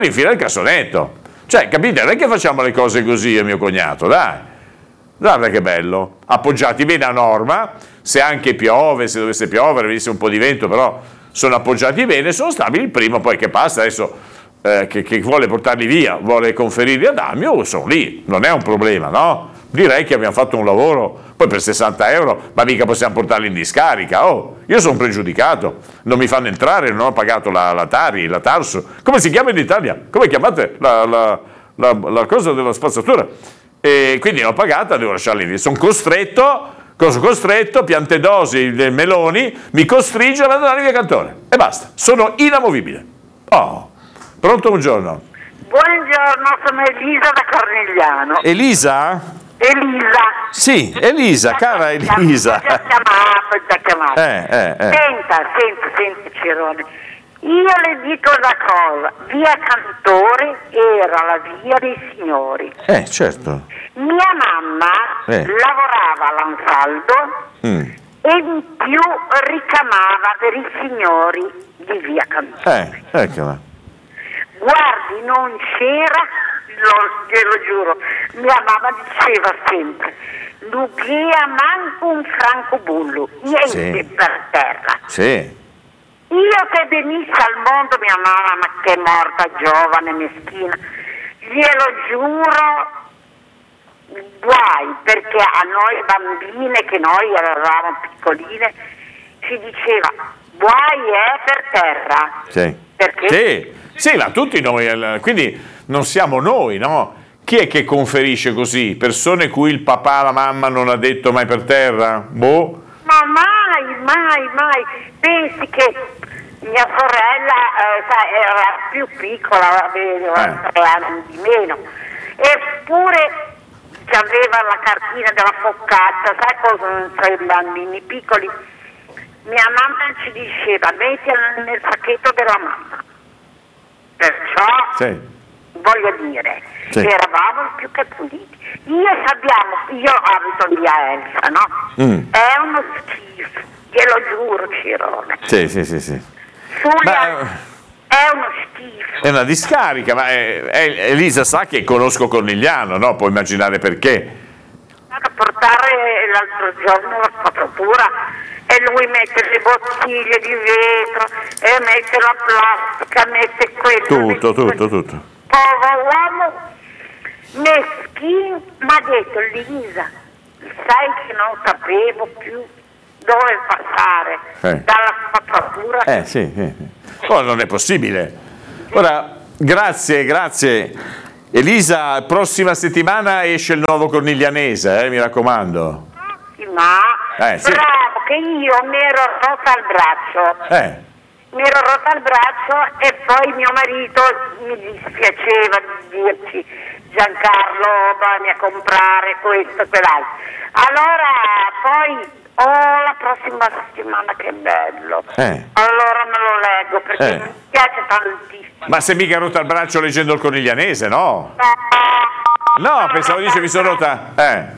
infila il cassonetto. Cioè, capite? Non è che facciamo le cose così io e mio cognato, dai. Guarda che bello. Appoggiati bene a norma, se anche piove, se dovesse piovere, venisse un po' di vento, però sono appoggiati bene, sono stabili. Il primo poi che passa adesso, che vuole portarli via, vuole conferirli ad Amio, sono lì, non è un problema, no? Direi che abbiamo fatto un lavoro, poi per 60 euro, ma mica possiamo portarli in discarica. Oh, io sono pregiudicato, non mi fanno entrare, non ho pagato la Tari, la Tarso, come si chiama in Italia? Come chiamate la cosa della spazzatura? E quindi l'ho pagata, devo lasciarli lì. Sono costretto, Piantedosi del Meloni mi costringe ad andare via Cantore e basta, sono inamovibile. Oh, pronto, buongiorno. Buongiorno, sono Elisa da Cornigliano. Elisa? Elisa. Sì, Elisa, cara Elisa. Ti ho chiamato. Senta, Cirone. Io le dico una cosa, via Cantore era la via dei signori. Certo. Mia mamma lavorava all'Ansaldo e in più ricamava per i signori di via Cantore. Eccola. Guardi, non c'era, glielo giuro, mia mamma diceva sempre, Lughea manco un francobollo, niente per terra. Sì. Io che venisse al mondo mia mamma, ma che è morta giovane, meschina, glielo giuro, guai, perché a noi bambine, che noi eravamo piccoline, si diceva, guai è per terra. Sì. Perché? Sì, ma tutti noi, quindi non siamo noi, no? Chi è che conferisce così? Persone cui il papà, la mamma non ha detto mai per terra? Boh. Ma mai. Pensi che mia sorella era più piccola, aveva 3 anni di meno, eppure aveva la cartina della focaccia, sai cosa tra i bambini piccoli? Mia mamma ci diceva, mettila nel sacchetto della mamma. Perciò, voglio dire, eravamo più che puliti. Io abito via Elsa, no? È uno schifo, glielo giuro, Cirone. Sì. È uno schifo. È una discarica, ma Elisa sa che conosco Cornigliano, no? Può immaginare perché. A portare l'altro giorno la spazzatura e lui mette le bottiglie di vetro e mette la plastica, mette questo. Tutto. Povero uomo, meschino, mi ha detto, Lisa, sai che non sapevo più dove passare dalla spazzatura. Sì. Oh, non è possibile. Ora, grazie. Elisa, prossima settimana esce il nuovo Corniglianese, mi raccomando. Bravo, che io mi ero rotta al braccio. Mi ero rotta il braccio e poi mio marito mi dispiaceva di dirci Giancarlo, vai a comprare questo e quell'altro. Allora poi la prossima settimana, che bello. Allora me lo leggo perché mi piace tantissimo. Ma se mica rotta il braccio leggendo il Corniglianese, no? No, pensavo dice mi sono rotta.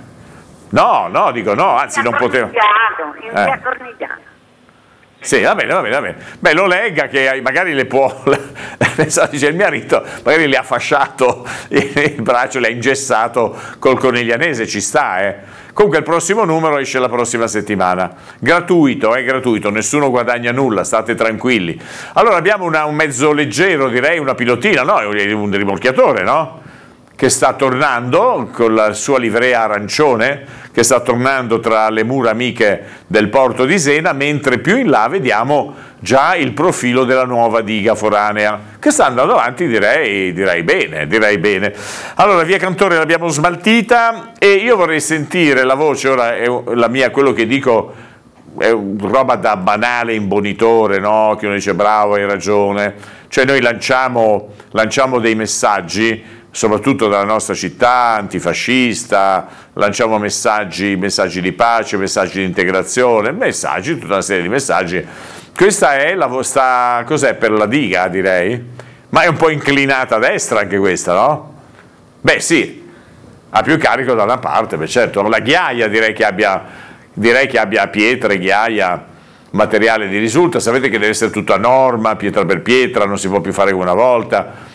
No, dico no, anzi non potevo. In via Cornigliano. Sì, va bene. Beh, lo legga che magari le può. Dice il marito, magari le ha fasciato il braccio, le ha ingessato col Corniglianese, ci sta, Comunque il prossimo numero esce la prossima settimana. Gratuito, nessuno guadagna nulla, state tranquilli. Allora abbiamo un mezzo leggero, direi, una pilotina, no? Un rimorchiatore, no? Che sta tornando con la sua livrea arancione, che sta tornando tra le mura amiche del porto di Sena, mentre più in là vediamo già il profilo della nuova diga foranea, che sta andando avanti, direi bene. Allora, via Cantore l'abbiamo smaltita e io vorrei sentire la voce, ora è la mia, quello che dico è roba da banale imbonitore, no? Che uno dice bravo, hai ragione, cioè noi lanciamo dei messaggi, soprattutto dalla nostra città antifascista, lanciamo messaggi di pace, messaggi di integrazione, tutta una serie di messaggi. Questa è la vostra, cos'è per la diga, direi? Ma è un po' inclinata a destra anche questa, no? Beh sì, ha più carico da una parte, certo. La ghiaia direi che abbia pietre, ghiaia, materiale di risulta, sapete che deve essere tutto a norma, pietra per pietra, non si può più fare come una volta.